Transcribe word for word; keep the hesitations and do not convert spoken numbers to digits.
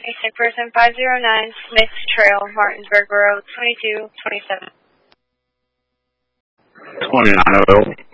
missing person five zero nine Smith Trail, Martinsburg Road, twenty-two twenty-seven. twenty-nine oh.